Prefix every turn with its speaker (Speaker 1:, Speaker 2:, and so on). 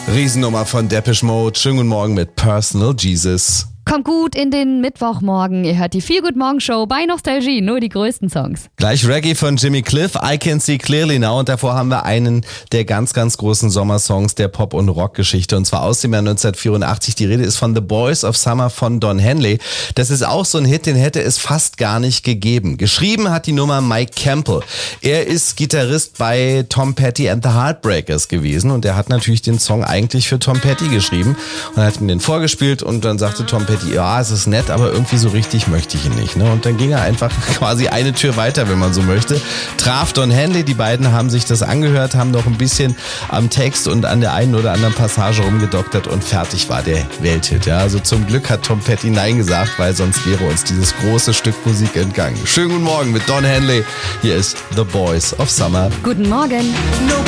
Speaker 1: Riesennummer von Depeche Mode. Schönen guten Morgen mit Personal Jesus.
Speaker 2: Kommt gut in den Mittwochmorgen. Ihr hört die Feel Good Morgen Show bei Nostalgie. Nur die größten Songs.
Speaker 1: Gleich Reggae von Jimmy Cliff, I Can See Clearly Now. Und davor haben wir einen der ganz, ganz großen Sommersongs der Pop- und Rockgeschichte. Und zwar aus dem Jahr 1984. Die Rede ist von The Boys of Summer von Don Henley. Das ist auch so ein Hit, den hätte es fast gar nicht gegeben. Geschrieben hat die Nummer Mike Campbell. Er ist Gitarrist bei Tom Petty and the Heartbreakers gewesen. Und er hat natürlich den Song eigentlich für Tom Petty geschrieben. Und hat ihm den vorgespielt und dann sagte Tom Petty, ja, es ist nett, aber irgendwie so richtig möchte ich ihn nicht. Ne? Und dann ging er einfach quasi eine Tür weiter, wenn man so möchte. Traf Don Henley, die beiden haben sich das angehört, haben noch ein bisschen am Text und an der einen oder anderen Passage rumgedoktert und fertig war der Welthit. Ja? Also zum Glück hat Tom Petty Nein gesagt, weil sonst wäre uns dieses große Stück Musik entgangen. Schönen guten Morgen mit Don Henley. Hier ist The Boys of Summer.
Speaker 2: Guten Morgen.